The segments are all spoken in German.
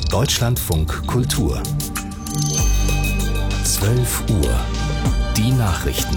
Deutschlandfunk Kultur 12 Uhr. Die Nachrichten.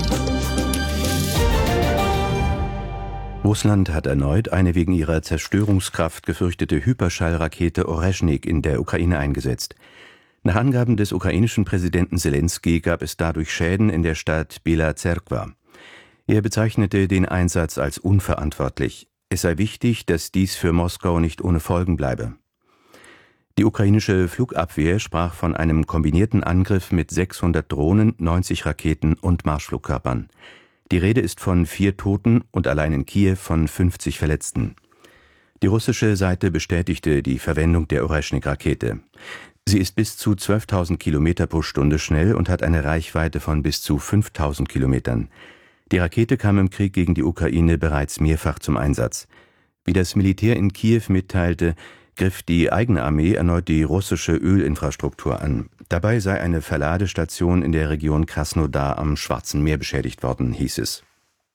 Russland hat erneut eine wegen ihrer Zerstörungskraft gefürchtete Hyperschallrakete Orezhnik in der Ukraine eingesetzt. Nach Angaben des ukrainischen Präsidenten Selenskyj gab es dadurch Schäden in der Stadt Bela Zerkwa. Er bezeichnete den Einsatz als unverantwortlich. Es sei wichtig, dass dies für Moskau nicht ohne Folgen bleibe. Die ukrainische Flugabwehr sprach von einem kombinierten Angriff mit 600 Drohnen, 90 Raketen und Marschflugkörpern. Die Rede ist von 4 Toten und allein in Kiew von 50 Verletzten. Die russische Seite bestätigte die Verwendung der Orezhnik-Rakete. Sie ist bis zu 12.000 Kilometer pro Stunde schnell und hat eine Reichweite von bis zu 5.000 Kilometern. Die Rakete kam im Krieg gegen die Ukraine bereits mehrfach zum Einsatz. Wie das Militär in Kiew mitteilte, griff die eigene Armee erneut die russische Ölinfrastruktur an. Dabei sei eine Verladestation in der Region Krasnodar am Schwarzen Meer beschädigt worden, hieß es.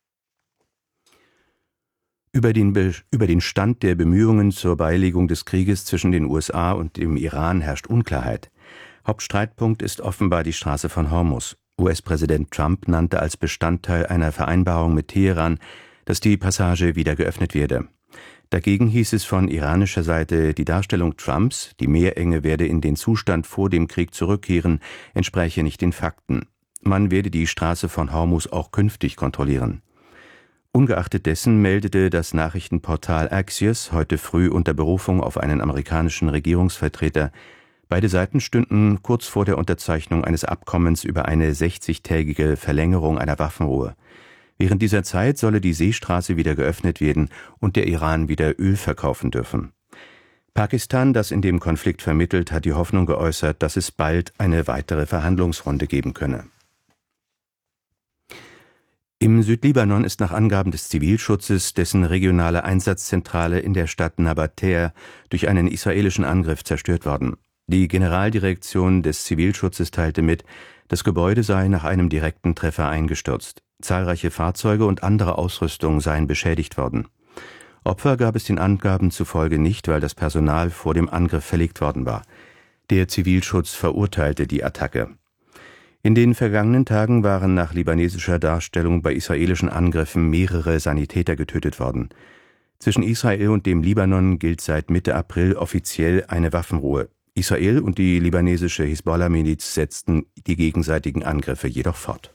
Über den Stand der Bemühungen zur Beilegung des Krieges zwischen den USA und dem Iran herrscht Unklarheit. Hauptstreitpunkt ist offenbar die Straße von Hormuz. US-Präsident Trump nannte als Bestandteil einer Vereinbarung mit Teheran, dass die Passage wieder geöffnet werde. Dagegen hieß es von iranischer Seite, die Darstellung Trumps, die Meerenge werde in den Zustand vor dem Krieg zurückkehren, entspräche nicht den Fakten. Man werde die Straße von Hormuz auch künftig kontrollieren. Ungeachtet dessen meldete das Nachrichtenportal Axios heute früh unter Berufung auf einen amerikanischen Regierungsvertreter, beide Seiten stünden kurz vor der Unterzeichnung eines Abkommens über eine 60-tägige Verlängerung einer Waffenruhe. Während dieser Zeit solle die Seestraße wieder geöffnet werden und der Iran wieder Öl verkaufen dürfen. Pakistan, das in dem Konflikt vermittelt, hat die Hoffnung geäußert, dass es bald eine weitere Verhandlungsrunde geben könne. Im Südlibanon ist nach Angaben des Zivilschutzes dessen regionale Einsatzzentrale in der Stadt Nabatäa durch einen israelischen Angriff zerstört worden. Die Generaldirektion des Zivilschutzes teilte mit, das Gebäude sei nach einem direkten Treffer eingestürzt. Zahlreiche Fahrzeuge und andere Ausrüstung seien beschädigt worden. Opfer gab es den Angaben zufolge nicht, weil das Personal vor dem Angriff verlegt worden war. Der Zivilschutz verurteilte die Attacke. In den vergangenen Tagen waren nach libanesischer Darstellung bei israelischen Angriffen mehrere Sanitäter getötet worden. Zwischen Israel und dem Libanon gilt seit Mitte April offiziell eine Waffenruhe. Israel und die libanesische Hisbollah-Miliz setzten die gegenseitigen Angriffe jedoch fort.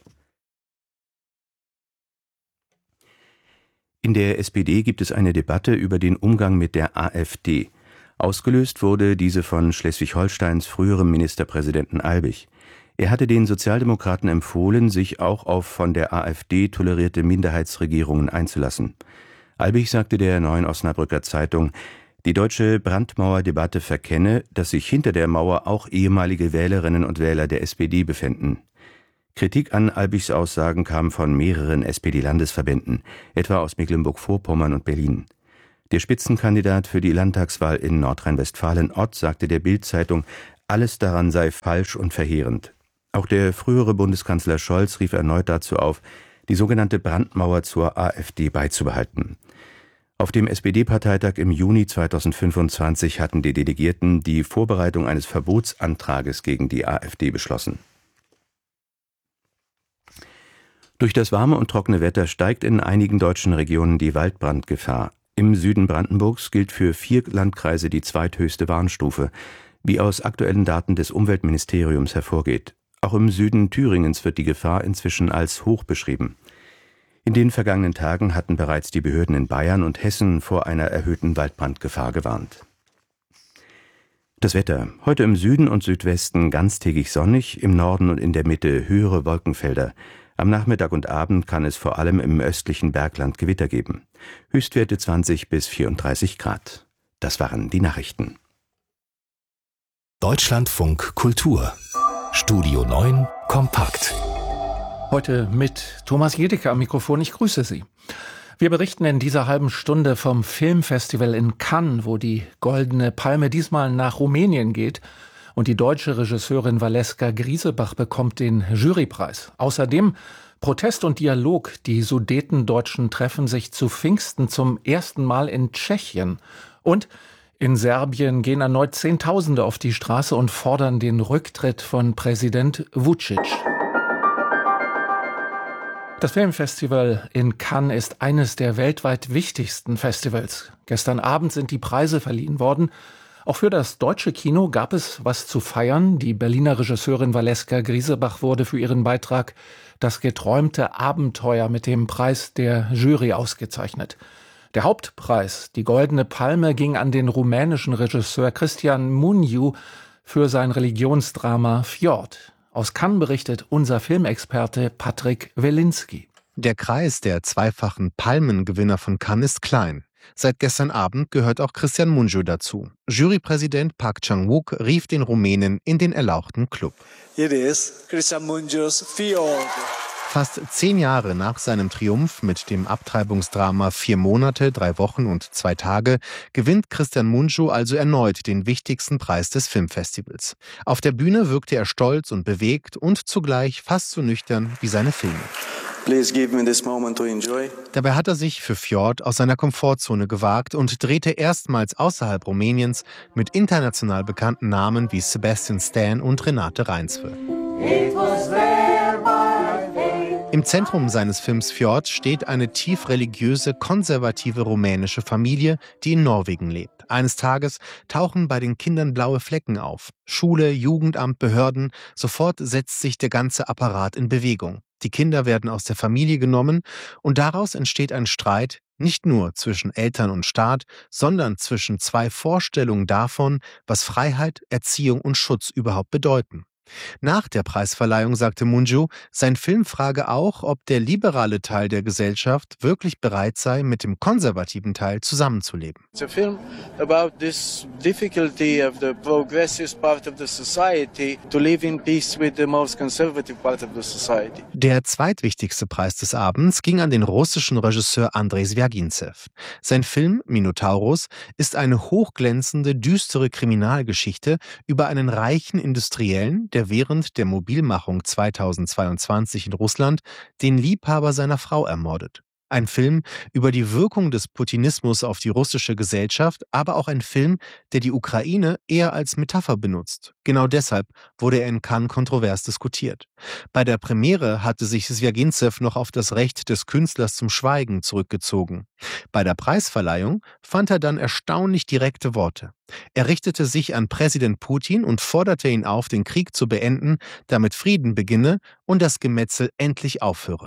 In der SPD gibt es eine Debatte über den Umgang mit der AfD. Ausgelöst wurde diese von Schleswig-Holsteins früherem Ministerpräsidenten Albig. Er hatte den Sozialdemokraten empfohlen, sich auch auf von der AfD tolerierte Minderheitsregierungen einzulassen. Albig sagte der Neuen Osnabrücker Zeitung, die deutsche Brandmauerdebatte verkenne, dass sich hinter der Mauer auch ehemalige Wählerinnen und Wähler der SPD befänden. Kritik an Albigs Aussagen kam von mehreren SPD-Landesverbänden, etwa aus Mecklenburg-Vorpommern und Berlin. Der Spitzenkandidat für die Landtagswahl in Nordrhein-Westfalen, Ott, sagte der Bild-Zeitung, alles daran sei falsch und verheerend. Auch der frühere Bundeskanzler Scholz rief erneut dazu auf, die sogenannte Brandmauer zur AfD beizubehalten. Auf dem SPD-Parteitag im Juni 2025 hatten die Delegierten die Vorbereitung eines Verbotsantrages gegen die AfD beschlossen. Durch das warme und trockene Wetter steigt in einigen deutschen Regionen die Waldbrandgefahr. Im Süden Brandenburgs gilt für 4 Landkreise die zweithöchste Warnstufe, wie aus aktuellen Daten des Umweltministeriums hervorgeht. Auch im Süden Thüringens wird die Gefahr inzwischen als hoch beschrieben. In den vergangenen Tagen hatten bereits die Behörden in Bayern und Hessen vor einer erhöhten Waldbrandgefahr gewarnt. Das Wetter. Heute im Süden und Südwesten ganztägig sonnig, im Norden und in der Mitte höhere Wolkenfelder. Am Nachmittag und Abend kann es vor allem im östlichen Bergland Gewitter geben. Höchstwerte 20 bis 34 Grad. Das waren die Nachrichten. Deutschlandfunk Kultur. Studio 9 kompakt. Heute mit Thomas Jedicke am Mikrofon. Ich grüße Sie. Wir berichten in dieser halben Stunde vom Filmfestival in Cannes, wo die Goldene Palme diesmal nach Rumänien geht. Und die deutsche Regisseurin Valeska Griesebach bekommt den Jurypreis. Außerdem Protest und Dialog. Die Sudetendeutschen treffen sich zu Pfingsten zum ersten Mal in Tschechien. Und In Serbien gehen erneut Zehntausende auf die Straße und fordern den Rücktritt von Präsident Vučić. Das Filmfestival in Cannes ist eines der weltweit wichtigsten Festivals. Gestern Abend sind die Preise verliehen worden. Auch für das deutsche Kino gab es was zu feiern. Die Berliner Regisseurin Valeska Griesebach wurde für ihren Beitrag Das geträumte Abenteuer mit dem Preis der Jury ausgezeichnet. Der Hauptpreis, die Goldene Palme, ging an den rumänischen Regisseur Cristian Mungiu für sein Religionsdrama Fjord. Aus Cannes berichtet unser Filmexperte Patrick Welinski. Der Kreis der zweifachen Palmengewinner von Cannes ist klein. Seit gestern Abend gehört auch Cristian Mungiu dazu. Jurypräsident Park Chan-wook rief den Rumänen in den erlauchten Club. It is Cristian Mungiu's Fjord. Fast 10 Jahre nach seinem Triumph mit dem Abtreibungsdrama 4 Monate, 3 Wochen und 2 Tage gewinnt Cristian Mungiu also erneut den wichtigsten Preis des Filmfestivals. Auf der Bühne wirkte er stolz und bewegt und zugleich fast so nüchtern wie seine Filme. Please give me this moment to enjoy. Dabei hat er sich für Fjord aus seiner Komfortzone gewagt und drehte erstmals außerhalb Rumäniens mit international bekannten Namen wie Sebastian Stan und Renate Reinsve. Im Zentrum seines Films Fjord steht eine tief religiöse, konservative rumänische Familie, die in Norwegen lebt. Eines Tages tauchen bei den Kindern blaue Flecken auf. Schule, Jugendamt, Behörden, sofort setzt sich der ganze Apparat in Bewegung. Die Kinder werden aus der Familie genommen und daraus entsteht ein Streit, nicht nur zwischen Eltern und Staat, sondern zwischen 2 Vorstellungen davon, was Freiheit, Erziehung und Schutz überhaupt bedeuten. Nach der Preisverleihung sagte Mungiu, sein Film frage auch, ob der liberale Teil der Gesellschaft wirklich bereit sei, mit dem konservativen Teil zusammenzuleben. It's a film about this difficulty of the progressive part of the society to live in peace with the most conservative part of the society. Der zweitwichtigste Preis des Abends ging an den russischen Regisseur Andrei Zwjaginzew. Sein Film Minotauros ist eine hochglänzende, düstere Kriminalgeschichte über einen reichen Industriellen, der während der Mobilmachung 2022 in Russland den Liebhaber seiner Frau ermordet. Ein Film über die Wirkung des Putinismus auf die russische Gesellschaft, aber auch ein Film, der die Ukraine eher als Metapher benutzt. Genau deshalb wurde er in Cannes kontrovers diskutiert. Bei der Premiere hatte sich Zwjaginzew noch auf das Recht des Künstlers zum Schweigen zurückgezogen. Bei der Preisverleihung fand er dann erstaunlich direkte Worte. Er richtete sich an Präsident Putin und forderte ihn auf, den Krieg zu beenden, damit Frieden beginne und das Gemetzel endlich aufhöre.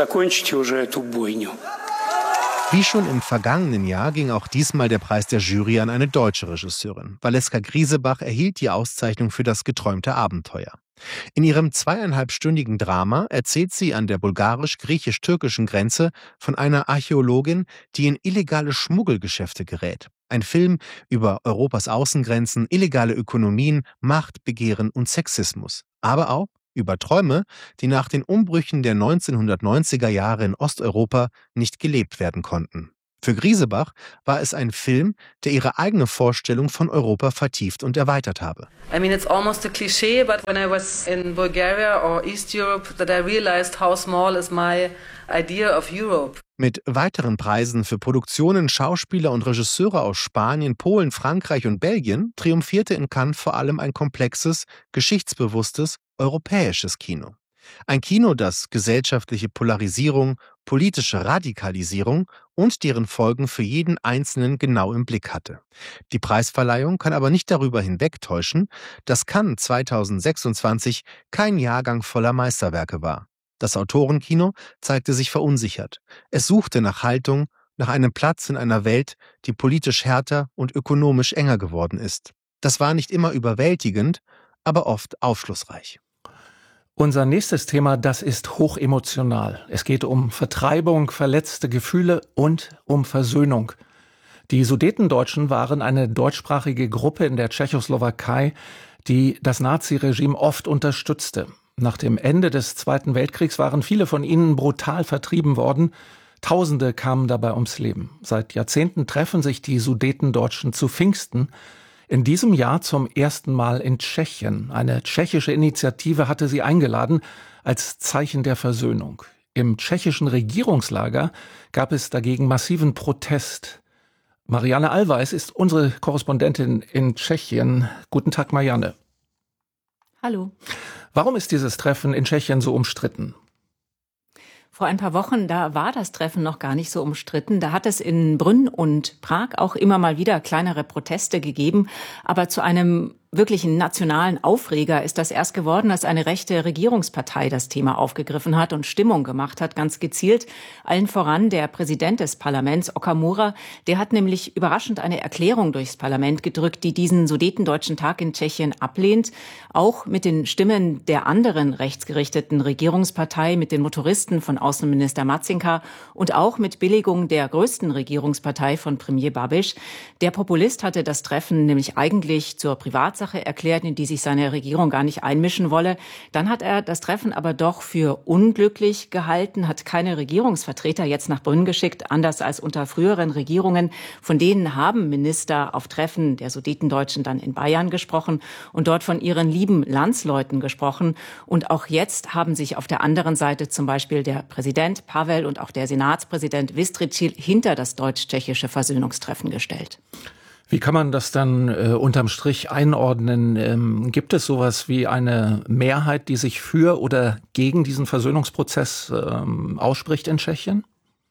Wie schon im vergangenen Jahr ging auch diesmal der Preis der Jury an eine deutsche Regisseurin. Valeska Griesebach erhielt die Auszeichnung für Das geträumte Abenteuer. In ihrem 2,5-stündigen Drama erzählt sie an der bulgarisch-griechisch-türkischen Grenze von einer Archäologin, die in illegale Schmuggelgeschäfte gerät. Ein Film über Europas Außengrenzen, illegale Ökonomien, Macht, Begehren und Sexismus. Aber auch über Träume, die nach den Umbrüchen der 1990er Jahre in Osteuropa nicht gelebt werden konnten. Für Griesebach war es ein Film, der ihre eigene Vorstellung von Europa vertieft und erweitert habe. I mean, it's almost a cliché, but when I was in Bulgaria or East Europe, that I realized how small is my idea of Europe. Mit weiteren Preisen für Produktionen, Schauspieler und Regisseure aus Spanien, Polen, Frankreich und Belgien triumphierte in Cannes vor allem ein komplexes, geschichtsbewusstes, europäisches Kino. Ein Kino, das gesellschaftliche Polarisierung, politische Radikalisierung und deren Folgen für jeden Einzelnen genau im Blick hatte. Die Preisverleihung kann aber nicht darüber hinwegtäuschen, dass Cannes 2026 kein Jahrgang voller Meisterwerke war. Das Autorenkino zeigte sich verunsichert. Es suchte nach Haltung, nach einem Platz in einer Welt, die politisch härter und ökonomisch enger geworden ist. Das war nicht immer überwältigend, aber oft aufschlussreich. Unser nächstes Thema, das ist hochemotional. Es geht um Vertreibung, verletzte Gefühle und um Versöhnung. Die Sudetendeutschen waren eine deutschsprachige Gruppe in der Tschechoslowakei, die das Naziregime oft unterstützte. Nach dem Ende des Zweiten Weltkriegs waren viele von ihnen brutal vertrieben worden. Tausende kamen dabei ums Leben. Seit Jahrzehnten treffen sich die Sudetendeutschen zu Pfingsten. In diesem Jahr zum ersten Mal in Tschechien. Eine tschechische Initiative hatte sie eingeladen als Zeichen der Versöhnung. Im tschechischen Regierungslager gab es dagegen massiven Protest. Marianne Allweis ist unsere Korrespondentin in Tschechien. Guten Tag, Marianne. Hallo. Warum ist dieses Treffen in Tschechien so umstritten? Vor ein paar Wochen, da war das Treffen noch gar nicht so umstritten. Da hat es in Brünn und Prag auch immer mal wieder kleinere Proteste gegeben. Aber zu einem wirklichen nationalen Aufreger ist das erst geworden, als eine rechte Regierungspartei das Thema aufgegriffen hat und Stimmung gemacht hat, ganz gezielt. Allen voran der Präsident des Parlaments, Okamura, der hat nämlich überraschend eine Erklärung durchs Parlament gedrückt, die diesen Sudetendeutschen Tag in Tschechien ablehnt. Auch mit den Stimmen der anderen rechtsgerichteten Regierungspartei, mit den Motoristen von Außenminister Matzinka und auch mit Billigung der größten Regierungspartei von Premier Babiš. Der Populist hatte das Treffen nämlich eigentlich zur Privatsache erklärt, in die sich seine Regierung gar nicht einmischen wolle. Dann hat er das Treffen aber doch für unglücklich gehalten, hat keine Regierungsvertreter jetzt nach Brünn geschickt, anders als unter früheren Regierungen. Von denen haben Minister auf Treffen der Sudetendeutschen dann in Bayern gesprochen und dort von ihren lieben Landsleuten gesprochen. Und auch jetzt haben sich auf der anderen Seite zum Beispiel der Präsident Pavel und auch der Senatspräsident Vystrčil hinter das deutsch-tschechische Versöhnungstreffen gestellt. Wie kann man das dann unterm Strich einordnen? Gibt es sowas wie eine Mehrheit, die sich für oder gegen diesen Versöhnungsprozess ausspricht in Tschechien?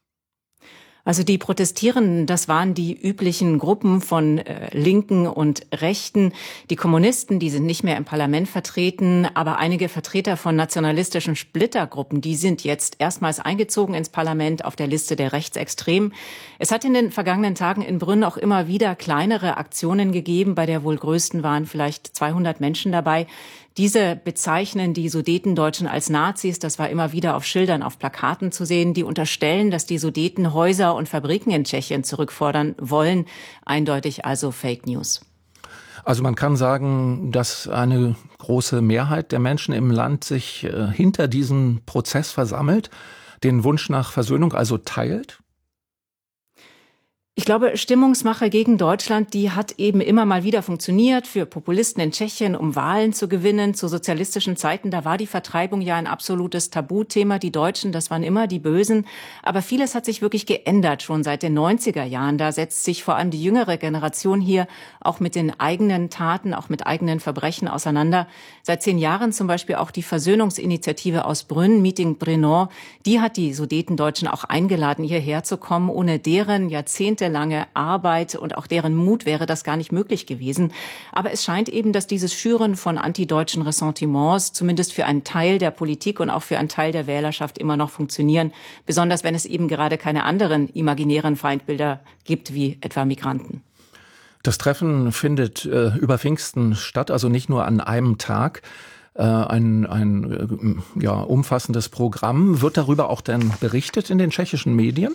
Also die Protestierenden, das waren die üblichen Gruppen von Linken und Rechten. Die Kommunisten, die sind nicht mehr im Parlament vertreten, aber einige Vertreter von nationalistischen Splittergruppen, die sind jetzt erstmals eingezogen ins Parlament auf der Liste der Rechtsextremen. Es hat in den vergangenen Tagen in Brünn auch immer wieder kleinere Aktionen gegeben. Bei der wohl größten waren vielleicht 200 Menschen dabei. Diese bezeichnen die Sudetendeutschen als Nazis. Das war immer wieder auf Schildern, auf Plakaten zu sehen. Die unterstellen, dass die Sudeten Häuser und Fabriken in Tschechien zurückfordern wollen. Eindeutig also Fake News. Also man kann sagen, dass eine große Mehrheit der Menschen im Land sich hinter diesem Prozess versammelt, den Wunsch nach Versöhnung also teilt? Ich glaube, Stimmungsmache gegen Deutschland, die hat eben immer mal wieder funktioniert für Populisten in Tschechien, um Wahlen zu gewinnen. Zu sozialistischen Zeiten, da war die Vertreibung ja ein absolutes Tabuthema. Die Deutschen, das waren immer die Bösen. Aber vieles hat sich wirklich geändert, schon seit den 90er Jahren. Da setzt sich vor allem die jüngere Generation hier auch mit den eigenen Taten, auch mit eigenen Verbrechen auseinander. Seit 10 Jahren zum Beispiel auch die Versöhnungsinitiative aus Brünn, Meeting Brno, die hat die Sudetendeutschen auch eingeladen, hierher zu kommen. Ohne deren jahrzehntelange Arbeit und auch deren Mut wäre das gar nicht möglich gewesen. Aber es scheint eben, dass dieses Schüren von antideutschen Ressentiments zumindest für einen Teil der Politik und auch für einen Teil der Wählerschaft immer noch funktionieren. Besonders wenn es eben gerade keine anderen imaginären Feindbilder gibt, wie etwa Migranten. Das Treffen findet über Pfingsten statt, also nicht nur an einem Tag. Ein umfassendes Programm. Wird darüber auch dann berichtet in den tschechischen Medien?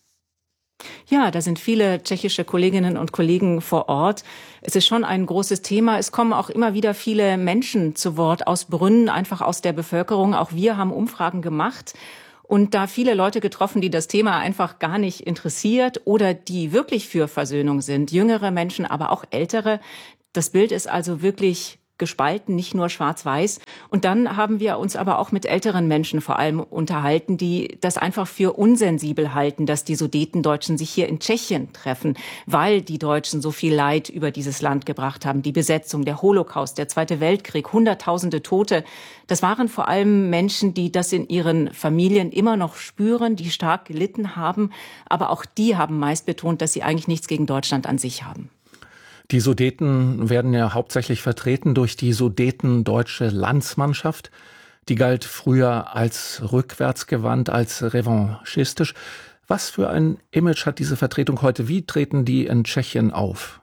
Ja, da sind viele tschechische Kolleginnen und Kollegen vor Ort. Es ist schon ein großes Thema. Es kommen auch immer wieder viele Menschen zu Wort aus Brünn, einfach aus der Bevölkerung. Auch wir haben Umfragen gemacht und da viele Leute getroffen, die das Thema einfach gar nicht interessiert oder die wirklich für Versöhnung sind. Jüngere Menschen, aber auch ältere. Das Bild ist also wirklich gespalten, nicht nur schwarz-weiß. Und dann haben wir uns aber auch mit älteren Menschen vor allem unterhalten, die das einfach für unsensibel halten, dass die Sudetendeutschen sich hier in Tschechien treffen, weil die Deutschen so viel Leid über dieses Land gebracht haben. Die Besetzung, der Holocaust, der Zweite Weltkrieg, Hunderttausende Tote. Das waren vor allem Menschen, die das in ihren Familien immer noch spüren, die stark gelitten haben. Aber auch die haben meist betont, dass sie eigentlich nichts gegen Deutschland an sich haben. Die Sudeten werden ja hauptsächlich vertreten durch die Sudetendeutsche Landsmannschaft. Die galt früher als rückwärtsgewandt, als revanchistisch. Was für ein Image hat diese Vertretung heute? Wie treten die in Tschechien auf?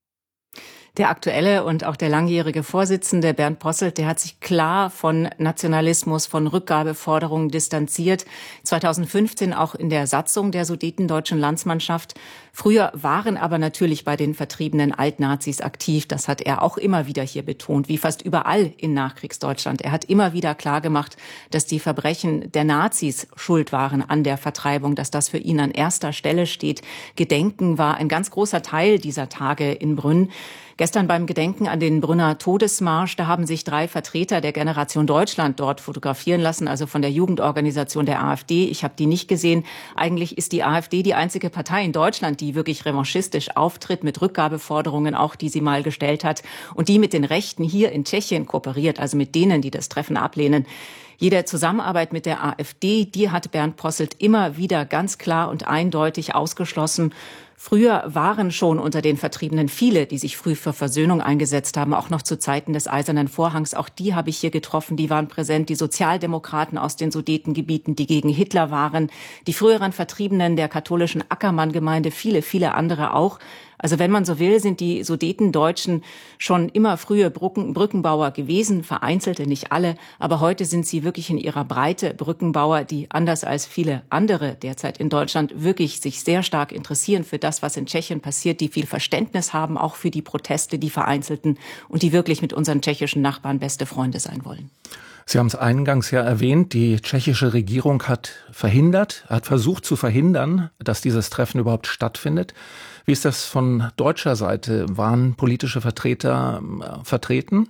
Der aktuelle und auch der langjährige Vorsitzende Bernd Posselt, der hat sich klar von Nationalismus, von Rückgabeforderungen distanziert. 2015 auch in der Satzung der Sudetendeutschen Landsmannschaft. Früher waren aber natürlich bei den vertriebenen Altnazis aktiv. Das hat er auch immer wieder hier betont, wie fast überall in Nachkriegsdeutschland. Er hat immer wieder klargemacht, dass die Verbrechen der Nazis schuld waren an der Vertreibung, dass das für ihn an erster Stelle steht. Gedenken war ein ganz großer Teil dieser Tage in Brünn. Gestern beim Gedenken an den Brünner Todesmarsch, da haben sich 3 Vertreter der Generation Deutschland dort fotografieren lassen, also von der Jugendorganisation der AfD. Ich habe die nicht gesehen. Eigentlich ist die AfD die einzige Partei in Deutschland, die wirklich revanchistisch auftritt mit Rückgabeforderungen, auch die sie mal gestellt hat und die mit den Rechten hier in Tschechien kooperiert, also mit denen, die das Treffen ablehnen. Jede Zusammenarbeit mit der AfD, die hat Bernd Posselt immer wieder ganz klar und eindeutig ausgeschlossen. Früher waren schon unter den Vertriebenen viele, die sich früh für Versöhnung eingesetzt haben, auch noch zu Zeiten des Eisernen Vorhangs. Auch die habe ich hier getroffen, die waren präsent. Die Sozialdemokraten aus den Sudetengebieten, die gegen Hitler waren, die früheren Vertriebenen der katholischen Ackermann-Gemeinde, viele, viele andere auch. Also wenn man so will, sind die Sudetendeutschen schon immer frühe Brückenbauer gewesen, vereinzelte, nicht alle, aber heute sind sie wirklich in ihrer Breite Brückenbauer, die anders als viele andere derzeit in Deutschland wirklich sich sehr stark interessieren für das, was in Tschechien passiert, die viel Verständnis haben, auch für die Proteste, die Vereinzelten und die wirklich mit unseren tschechischen Nachbarn beste Freunde sein wollen. Sie haben es eingangs ja erwähnt, die tschechische Regierung hat versucht zu verhindern, dass dieses Treffen überhaupt stattfindet. Wie ist das von deutscher Seite? Waren politische Vertreter vertreten?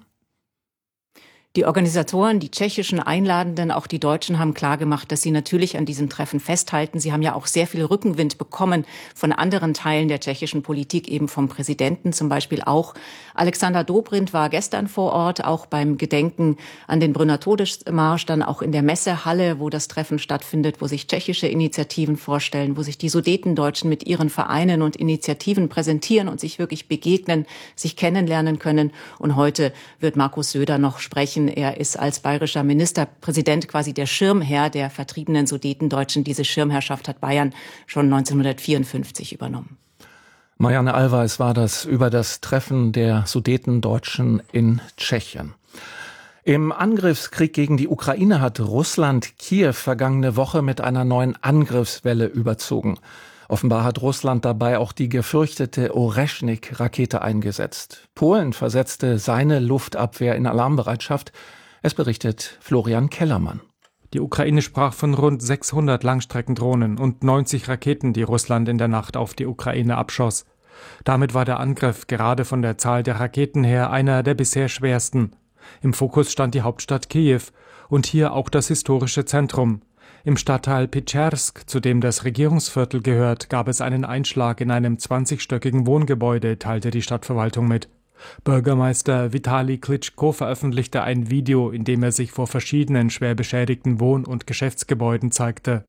Die Organisatoren, die tschechischen Einladenden, auch die Deutschen haben klargemacht, dass sie natürlich an diesem Treffen festhalten. Sie haben ja auch sehr viel Rückenwind bekommen von anderen Teilen der tschechischen Politik, eben vom Präsidenten zum Beispiel auch. Alexander Dobrindt war gestern vor Ort, auch beim Gedenken an den Brünner Todesmarsch, dann auch in der Messehalle, wo das Treffen stattfindet, wo sich tschechische Initiativen vorstellen, wo sich die Sudetendeutschen mit ihren Vereinen und Initiativen präsentieren und sich wirklich begegnen, sich kennenlernen können. Und heute wird Markus Söder noch sprechen. Er ist als bayerischer Ministerpräsident quasi der Schirmherr der vertriebenen Sudetendeutschen. Diese Schirmherrschaft hat Bayern schon 1954 übernommen. Marianne Allweis war das über das Treffen der Sudetendeutschen in Tschechien. Im Angriffskrieg gegen die Ukraine hat Russland Kiew vergangene Woche mit einer neuen Angriffswelle überzogen. Offenbar hat Russland dabei auch die gefürchtete Oreschnik-Rakete eingesetzt. Polen versetzte seine Luftabwehr in Alarmbereitschaft. Es berichtet Florian Kellermann. Die Ukraine sprach von rund 600 Langstreckendrohnen und 90 Raketen, die Russland in der Nacht auf die Ukraine abschoss. Damit war der Angriff gerade von der Zahl der Raketen her einer der bisher schwersten. Im Fokus stand die Hauptstadt Kiew und hier auch das historische Zentrum. Im Stadtteil Petschersk, zu dem das Regierungsviertel gehört, gab es einen Einschlag in einem 20-stöckigen Wohngebäude, teilte die Stadtverwaltung mit. Bürgermeister Vitali Klitschko veröffentlichte ein Video, in dem er sich vor verschiedenen schwer beschädigten Wohn- und Geschäftsgebäuden zeigte.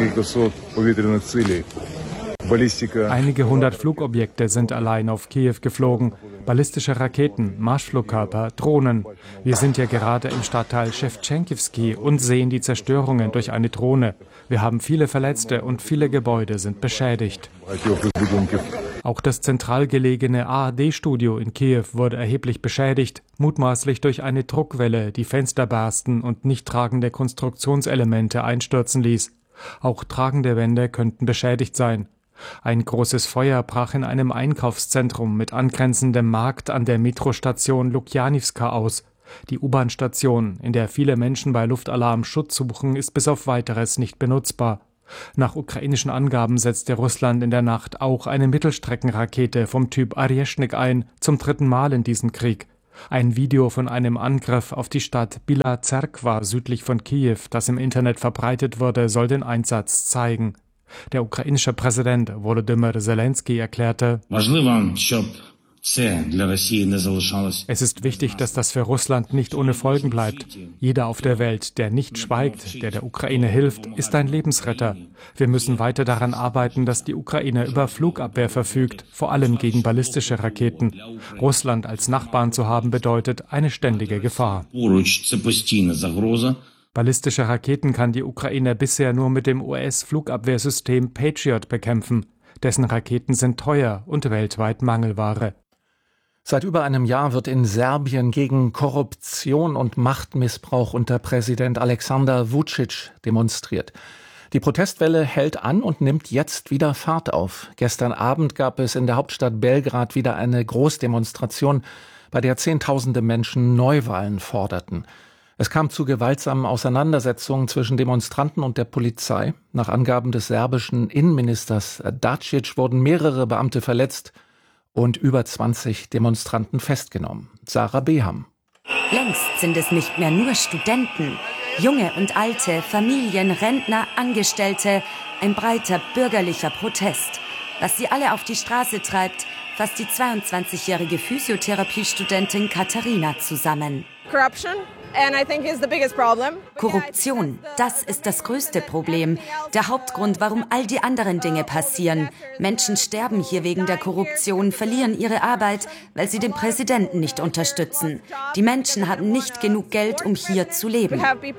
Einige hundert Flugobjekte sind allein auf Kiew geflogen. Ballistische Raketen, Marschflugkörper, Drohnen. Wir sind ja gerade im Stadtteil Schewtschenkivsky und sehen die Zerstörungen durch eine Drohne. Wir haben viele Verletzte und viele Gebäude sind beschädigt. Auch das zentral gelegene ARD-Studio in Kiew wurde erheblich beschädigt, mutmaßlich durch eine Druckwelle, die Fenster bersten und nicht tragende Konstruktionselemente einstürzen ließ. Auch tragende Wände könnten beschädigt sein. Ein großes Feuer brach in einem Einkaufszentrum mit angrenzendem Markt an der Metrostation Lukjanivska aus. Die U-Bahn-Station, in der viele Menschen bei Luftalarm Schutz suchen, ist bis auf Weiteres nicht benutzbar. Nach ukrainischen Angaben setzte Russland in der Nacht auch eine Mittelstreckenrakete vom Typ Oreschnik ein, zum 3. Mal in diesem Krieg. Ein Video von einem Angriff auf die Stadt Bila Zerkva südlich von Kiew, das im Internet verbreitet wurde, soll den Einsatz zeigen. Der ukrainische Präsident Volodymyr Zelensky erklärte: Es ist wichtig, dass das für Russland nicht ohne Folgen bleibt. Jeder auf der Welt, der nicht schweigt, der Ukraine hilft, ist ein Lebensretter. Wir müssen weiter daran arbeiten, dass die Ukraine über Flugabwehr verfügt, vor allem gegen ballistische Raketen. Russland als Nachbarn zu haben bedeutet eine ständige Gefahr. Ballistische Raketen kann die Ukraine bisher nur mit dem US-Flugabwehrsystem Patriot bekämpfen. Dessen Raketen sind teuer und weltweit Mangelware. Seit über einem Jahr wird in Serbien gegen Korruption und Machtmissbrauch unter Präsident Aleksandar Vučić demonstriert. Die Protestwelle hält an und nimmt jetzt wieder Fahrt auf. Gestern Abend gab es in der Hauptstadt Belgrad wieder eine Großdemonstration, bei der Zehntausende Menschen Neuwahlen forderten. Es kam zu gewaltsamen Auseinandersetzungen zwischen Demonstranten und der Polizei. Nach Angaben des serbischen Innenministers Dačić wurden mehrere Beamte verletzt und über 20 Demonstranten festgenommen. Sarah Beham. Längst sind es nicht mehr nur Studenten. Junge und Alte, Familien, Rentner, Angestellte, ein breiter bürgerlicher Protest. Was sie alle auf die Straße treibt, fasst die 22-jährige Physiotherapiestudentin Katharina zusammen. Korruption, das ist das größte Problem. Der Hauptgrund, warum all die anderen Dinge passieren. Menschen sterben hier wegen der Korruption, verlieren ihre Arbeit, weil sie den Präsidenten nicht unterstützen. Die Menschen haben nicht genug Geld, um hier zu leben.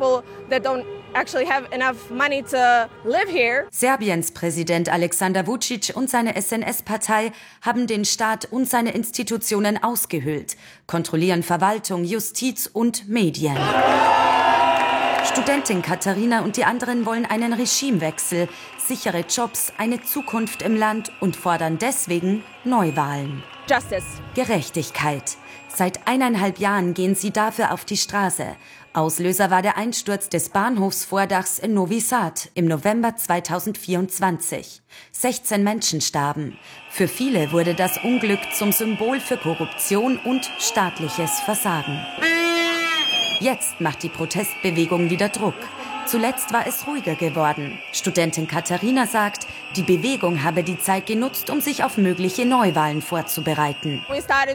Serbiens Präsident Aleksandar Vučić und seine SNS-Partei haben den Staat und seine Institutionen ausgehöhlt, kontrollieren Verwaltung, Justiz und Medien. Studentin Katharina und die anderen wollen einen Regimewechsel, sichere Jobs, eine Zukunft im Land und fordern deswegen Neuwahlen. Justice. Gerechtigkeit. Seit 1,5 Jahren gehen sie dafür auf die Straße. Auslöser war der Einsturz des Bahnhofsvordachs in Novi Sad im November 2024. 16 Menschen starben. Für viele wurde das Unglück zum Symbol für Korruption und staatliches Versagen. Jetzt macht die Protestbewegung wieder Druck. Zuletzt war es ruhiger geworden. Studentin Katharina sagt, die Bewegung habe die Zeit genutzt, um sich auf mögliche Neuwahlen vorzubereiten.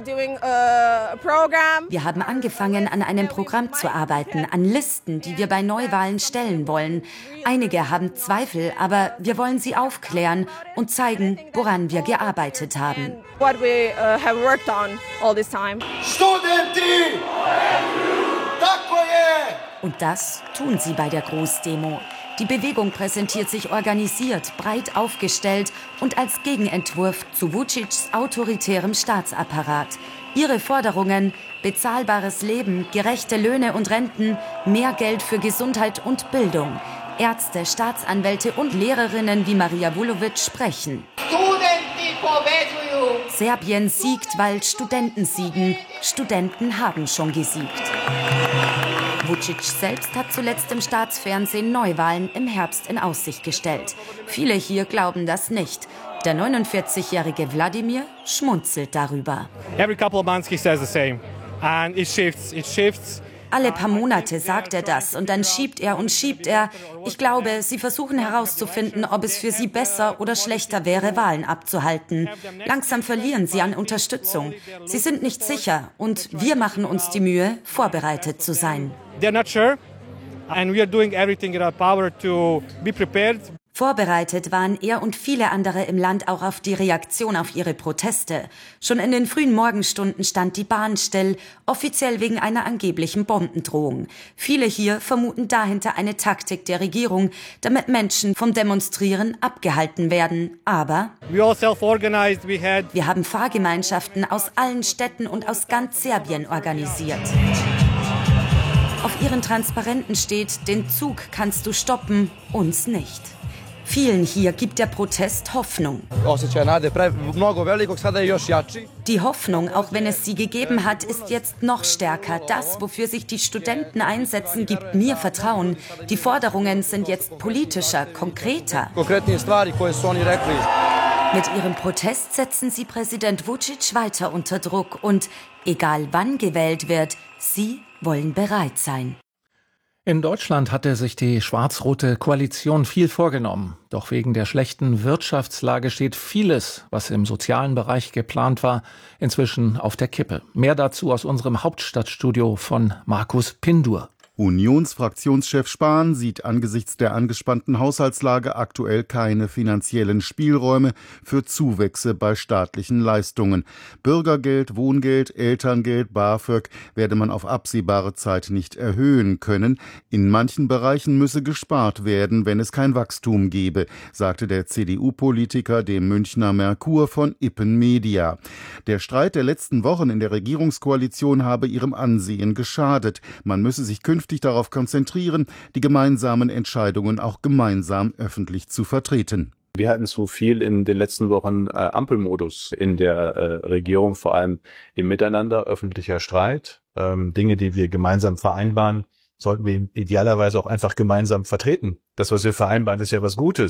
Wir haben angefangen, an einem Programm zu arbeiten, an Listen, die wir bei Neuwahlen stellen wollen. Einige haben Zweifel, aber wir wollen sie aufklären und zeigen, woran wir gearbeitet haben. Und das tun sie bei der Großdemo. Die Bewegung präsentiert sich organisiert, breit aufgestellt und als Gegenentwurf zu Vučićs autoritärem Staatsapparat. Ihre Forderungen: bezahlbares Leben, gerechte Löhne und Renten, mehr Geld für Gesundheit und Bildung. Ärzte, Staatsanwälte und Lehrerinnen wie Marija Vulović sprechen. Serbien siegt, weil Studenten siegen. Studenten haben schon gesiegt. Vučić selbst hat zuletzt im Staatsfernsehen Neuwahlen im Herbst in Aussicht gestellt. Viele hier glauben das nicht. Der 49-jährige Wladimir schmunzelt darüber. Every couple of months he says the same. And it shifts. Alle paar Monate sagt er das und dann schiebt er und schiebt er. Ich glaube, sie versuchen herauszufinden, ob es für sie besser oder schlechter wäre, Wahlen abzuhalten. Langsam verlieren sie an Unterstützung. Sie sind nicht sicher und wir machen uns die Mühe, vorbereitet zu sein. They're not sure and we are doing everything in our power to be prepared. Vorbereitet waren er und viele andere im Land auch auf die Reaktion auf ihre Proteste. Schon in den frühen Morgenstunden stand die Bahn still, offiziell wegen einer angeblichen Bombendrohung. Viele hier vermuten dahinter eine Taktik der Regierung, damit Menschen vom Demonstrieren abgehalten werden. Aber wir haben Fahrgemeinschaften aus allen Städten und aus ganz Serbien organisiert. Auf ihren Transparenten steht: Den Zug kannst du stoppen, uns nicht. Vielen hier gibt der Protest Hoffnung. Die Hoffnung, auch wenn es sie gegeben hat, ist jetzt noch stärker. Das, wofür sich die Studenten einsetzen, gibt mir Vertrauen. Die Forderungen sind jetzt politischer, konkreter. Mit ihrem Protest setzen sie Präsident Vučić weiter unter Druck. Und egal wann gewählt wird, sie wollen bereit sein. In Deutschland hatte sich die schwarz-rote Koalition viel vorgenommen. Doch wegen der schlechten Wirtschaftslage steht vieles, was im sozialen Bereich geplant war, inzwischen auf der Kippe. Mehr dazu aus unserem Hauptstadtstudio von Markus Pindur. Unionsfraktionschef Spahn sieht angesichts der angespannten Haushaltslage aktuell keine finanziellen Spielräume für Zuwächse bei staatlichen Leistungen. Bürgergeld, Wohngeld, Elterngeld, BAföG werde man auf absehbare Zeit nicht erhöhen können. In manchen Bereichen müsse gespart werden, wenn es kein Wachstum gebe, sagte der CDU-Politiker dem Münchner Merkur von Ippen Media. Der Streit der letzten Wochen in der Regierungskoalition habe ihrem Ansehen geschadet. Man müsse sich künftig darauf konzentrieren, die gemeinsamen Entscheidungen auch gemeinsam öffentlich zu vertreten. Wir hatten zu viel in den letzten Wochen Ampelmodus in der Regierung, vor allem im Miteinander, öffentlicher Streit. Dinge, die wir gemeinsam vereinbaren, sollten wir idealerweise auch einfach gemeinsam vertreten. Das, was wir vereinbaren, ist ja was Gutes.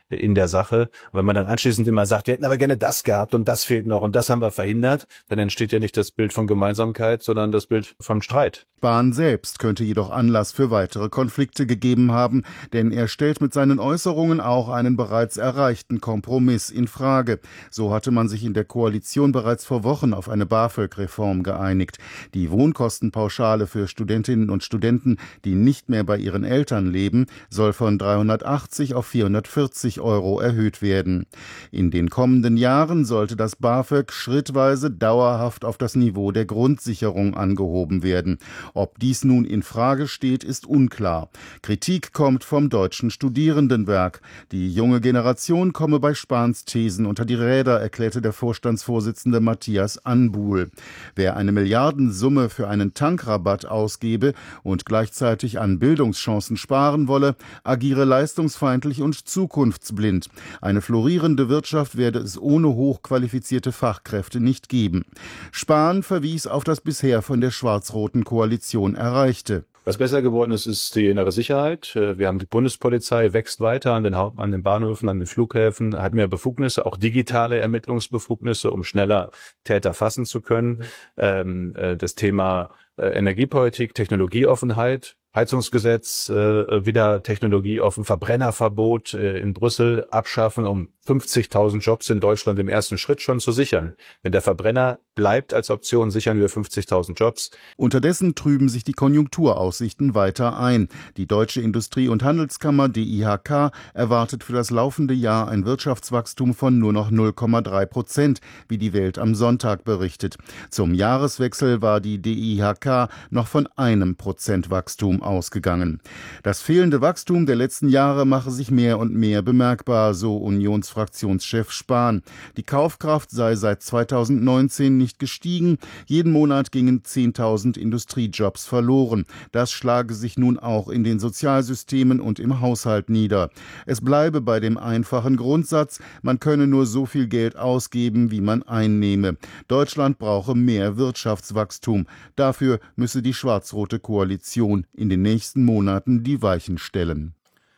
in der Sache. Und wenn man dann anschließend immer sagt, wir hätten aber gerne das gehabt und das fehlt noch und das haben wir verhindert, dann entsteht ja nicht das Bild von Gemeinsamkeit, sondern das Bild vom Streit. Spahn selbst könnte jedoch Anlass für weitere Konflikte gegeben haben, denn er stellt mit seinen Äußerungen auch einen bereits erreichten Kompromiss in Frage. So hatte man sich in der Koalition bereits vor Wochen auf eine BAföG-Reform geeinigt. Die Wohnkostenpauschale für Studentinnen und Studenten, die nicht mehr bei ihren Eltern leben, soll von 380 auf 440 € erhöht werden. In den kommenden Jahren sollte das BAföG schrittweise dauerhaft auf das Niveau der Grundsicherung angehoben werden. Ob dies nun in Frage steht, ist unklar. Kritik kommt vom Deutschen Studierendenwerk. Die junge Generation komme bei Spahns Thesen unter die Räder, erklärte der Vorstandsvorsitzende Matthias Anbuhl. Wer eine Milliardensumme für einen Tankrabatt ausgebe und gleichzeitig an Bildungschancen sparen wolle, agiere leistungsfeindlich und zukunftsblind. Eine florierende Wirtschaft werde es ohne hochqualifizierte Fachkräfte nicht geben. Spahn verwies auf das bisher von der schwarz-roten Koalition Erreichte. Was besser geworden ist, ist die innere Sicherheit. Wir haben die Bundespolizei, wächst weiter an den Bahnhöfen, an den Flughäfen, hat mehr Befugnisse, auch digitale Ermittlungsbefugnisse, um schneller Täter fassen zu können. Das Thema Energiepolitik, Technologieoffenheit, Heizungsgesetz, wieder technologieoffen, Verbrennerverbot in Brüssel abschaffen, um 50.000 Jobs in Deutschland im ersten Schritt schon zu sichern. Wenn der Verbrenner bleibt als Option, sichern wir 50.000 Jobs. Unterdessen trüben sich die Konjunkturaussichten weiter ein. Die Deutsche Industrie- und Handelskammer DIHK erwartet für das laufende Jahr ein Wirtschaftswachstum von nur noch 0,3%, wie die Welt am Sonntag berichtet. Zum Jahreswechsel war die DIHK noch von 1% Wachstum ausgegangen. Das fehlende Wachstum der letzten Jahre mache sich mehr und mehr bemerkbar, so Unionsfraktionschef Spahn. Die Kaufkraft sei seit 2019 nicht gestiegen. Jeden Monat gingen 10.000 Industriejobs verloren. Das schlage sich nun auch in den Sozialsystemen und im Haushalt nieder. Es bleibe bei dem einfachen Grundsatz, man könne nur so viel Geld ausgeben, wie man einnehme. Deutschland brauche mehr Wirtschaftswachstum. Dafür müsse die schwarz-rote Koalition in den nächsten Monaten die Weichen stellen.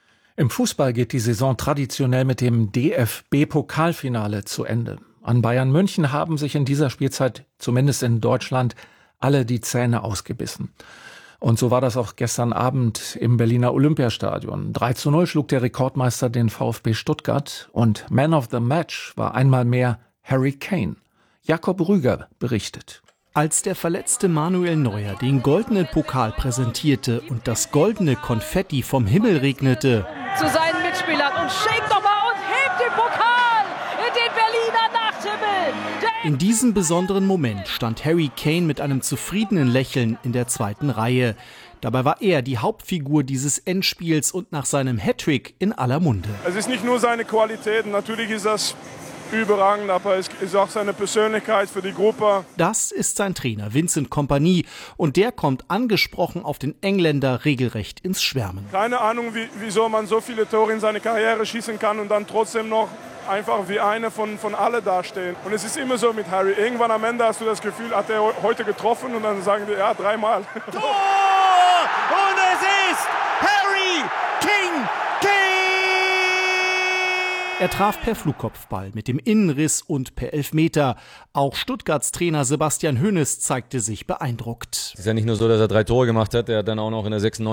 Im Fußball geht die Saison traditionell mit dem DFB-Pokalfinale zu Ende. An Bayern München haben sich in dieser Spielzeit, zumindest in Deutschland, alle die Zähne ausgebissen. Und so war das auch gestern Abend im Berliner Olympiastadion. 3:0 schlug der Rekordmeister den VfB Stuttgart und Man of the Match war einmal mehr Harry Kane. Jakob Rüger berichtet. Als der verletzte Manuel Neuer den goldenen Pokal präsentierte und das goldene Konfetti vom Himmel regnete, zu seinen Mitspielern und schickt nochmal und hebt den Pokal in den Berliner Nachthimmel. In diesem besonderen Moment stand Harry Kane mit einem zufriedenen Lächeln in der zweiten Reihe. Dabei war er die Hauptfigur dieses Endspiels und nach seinem Hattrick in aller Munde. Es ist nicht nur seine Qualität, natürlich ist das überragend, aber es ist auch seine Persönlichkeit für die Gruppe. Das ist sein Trainer Vincent Kompany und der kommt angesprochen auf den Engländer regelrecht ins Schwärmen. Keine Ahnung, wieso man so viele Tore in seiner Karriere schießen kann und dann trotzdem noch einfach wie einer von alle dastehen. Und es ist immer so mit Harry. Irgendwann am Ende hast du das Gefühl, hat er heute getroffen und dann sagen die, ja, 3-mal. Tor! Und es ist Harry King Kane! Er traf per Flugkopfball mit dem Innenriss und per Elfmeter. Auch Stuttgarts Trainer Sebastian Hoeneß zeigte sich beeindruckt. Es ist ja nicht nur so, dass er 3 Tore gemacht hat, er hat dann auch noch in der 96.